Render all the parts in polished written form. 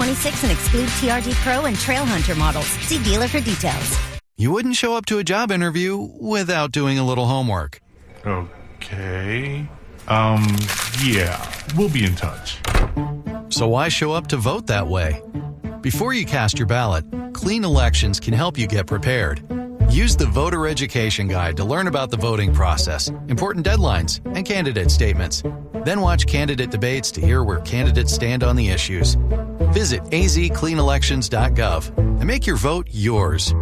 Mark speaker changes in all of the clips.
Speaker 1: 2026 and exclude TRD Pro and Trail Hunter models. See dealer for details.
Speaker 2: You wouldn't show up to a job interview without doing a little homework.
Speaker 3: Okay. Yeah, we'll be in touch.
Speaker 2: So why show up to vote that way? Before you cast your ballot, Clean Elections can help you get prepared. Use the Voter Education Guide to learn about the voting process, important deadlines, and candidate statements. Then watch candidate debates to hear where candidates stand on the issues. Visit azcleanelections.gov and make your vote yours.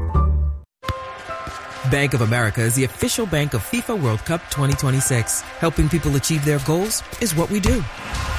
Speaker 4: Bank of America is the official bank of FIFA World Cup 2026. Helping people achieve their goals is what we do.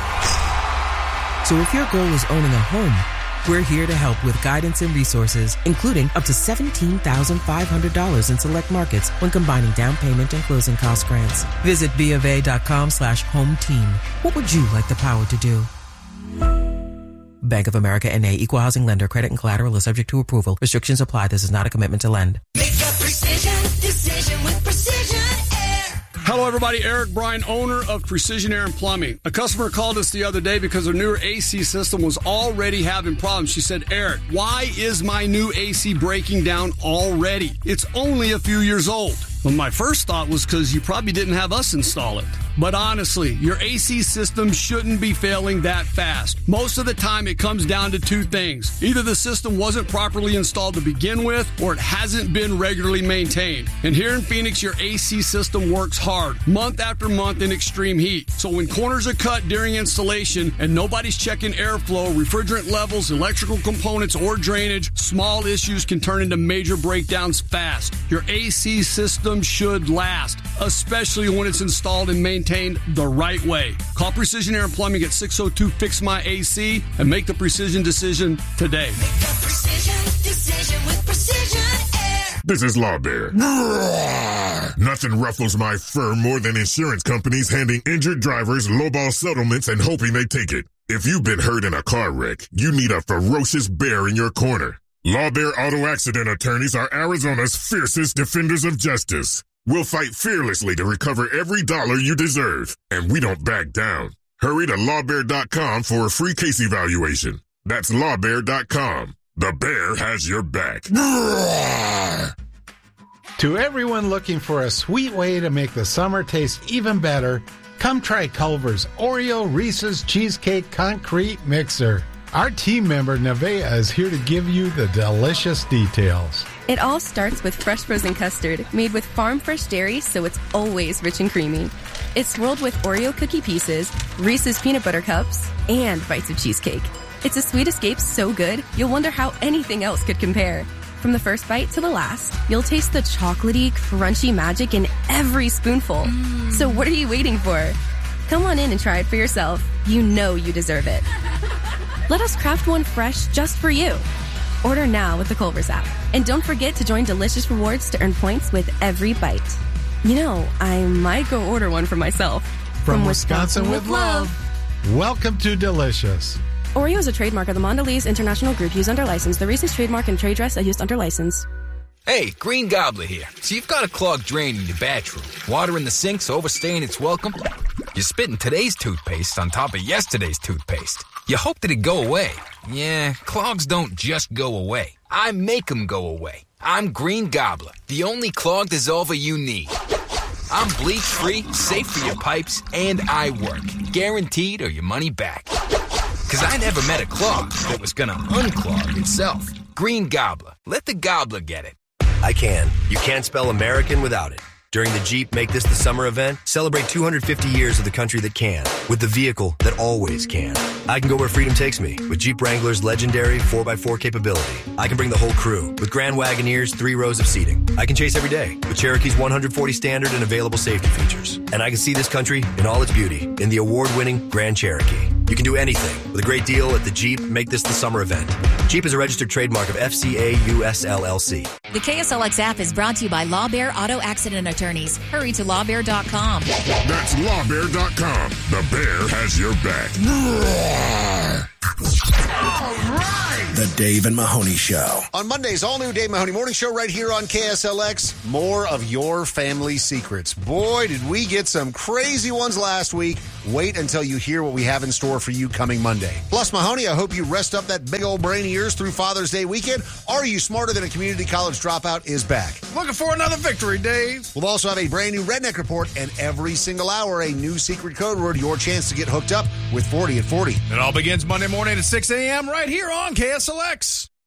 Speaker 4: So if your goal is owning a home, we're here to help with guidance and resources, including up to $17,500 in select markets when combining down payment and closing cost grants. Visit BofA.com/home team. What would you like the power to do? Bank of America N.A. Equal Housing Lender. Credit and collateral is subject to approval. Restrictions apply. This is not a commitment to lend.
Speaker 5: Make a precision decision with Precision Air.
Speaker 6: Hello, everybody. Eric Bryan, owner of Precision Air and Plumbing. A customer called us the other day because her newer AC system was already having problems. She said, Eric, why is my new AC breaking down already? It's only a few years old. Well, my first thought was because you probably didn't have us install it. But honestly, your AC system shouldn't be failing that fast. Most of the time, it comes down to two things. Either the system wasn't properly installed to begin with, or it hasn't been regularly maintained. And here in Phoenix, your AC system works hard, month after month in extreme heat. So when corners are cut during installation and nobody's checking airflow, refrigerant levels, electrical components, or drainage, small issues can turn into major breakdowns fast. Your AC system should last, especially when it's installed and maintained the right way. Call Precision Air and Plumbing at 602-FIX-MY-AC and make the precision decision today.
Speaker 5: Make a precision decision with Precision Air.
Speaker 7: This is Law Bear. Nothing ruffles my fur more than insurance companies handing injured drivers lowball settlements and hoping they take it. If you've been hurt in a car wreck, you need a ferocious bear in your corner. Law Bear Auto Accident Attorneys are Arizona's fiercest defenders of justice. We'll fight fearlessly to recover every dollar you deserve, and we don't back down. Hurry to lawbear.com for a free case evaluation. That's lawbear.com. The bear has your back.
Speaker 8: To everyone looking for a sweet way to make the summer taste even better, come try Culver's Oreo Reese's Cheesecake Concrete Mixer. Our team member, Nevaeh, is here to give you the delicious details.
Speaker 9: It all starts with fresh frozen custard, made with farm-fresh dairy, so it's always rich and creamy. It's swirled with Oreo cookie pieces, Reese's peanut butter cups, and bites of cheesecake. It's a sweet escape so good, you'll wonder how anything else could compare. From the first bite to the last, you'll taste the chocolatey, crunchy magic in every spoonful. So what are you waiting for? Come on in and try it for yourself. You know you deserve it. Let us craft one fresh just for you. Order now with the Culver's app. And don't forget to join Delicious Rewards to earn points with every bite. You know, I might go order one for myself.
Speaker 8: From Wisconsin with love. Welcome to Delicious.
Speaker 9: Oreo is a trademark of the Mondelez International Group used under license. The Reese's trademark and trade dress are used under license.
Speaker 10: Hey, Green Gobbler here. So you've got a clogged drain in your bathroom. Water in the sink's overstaying its welcome. You're spitting today's toothpaste on top of yesterday's toothpaste. You hope that it'd go away. Yeah, clogs don't just go away. I make them go away. I'm Green Gobbler, the only clog dissolver you need. I'm bleach-free, safe for your pipes, and I work. Guaranteed or your money back. Because I never met a clog that was gonna unclog itself. Green Gobbler. Let the gobbler get it.
Speaker 11: I can. You can't spell American without it. During the Jeep Make This the Summer event, celebrate 250 years of the country that can, with the vehicle that always can. I can go where freedom takes me, with Jeep Wrangler's legendary 4x4 capability. I can bring the whole crew, with Grand Wagoneer's 3 rows of seating. I can chase every day, with Cherokee's 140 standard and available safety features. And I can see this country in all its beauty, in the award-winning Grand Cherokee. You can do anything with a great deal at the Jeep Make This the Summer event. Jeep is a registered trademark of FCA US LLC.
Speaker 12: The KSLX app is brought to you by Law Bear Auto Accident Attorneys. Hurry to lawbear.com.
Speaker 7: That's lawbear.com. The bear has your back.
Speaker 5: All right.
Speaker 13: The Dave and Mahoney Show.
Speaker 14: On Monday's all-new Dave Mahoney Morning Show right here on KSLX, more of your family secrets. Boy, did we get some crazy ones last week. Wait until you hear what we have in store for you coming Monday. Plus, Mahoney, I hope you rest up that big old brain of yours through Father's Day weekend. Are You Smarter Than a Community College Dropout is back.
Speaker 15: Looking for another victory, Dave.
Speaker 14: We'll also have a brand new Redneck Report, and every single hour, a new secret code word, your chance to get hooked up with 40 at 40.
Speaker 15: It all begins Monday morning at 6 a.m. right here on KSLX.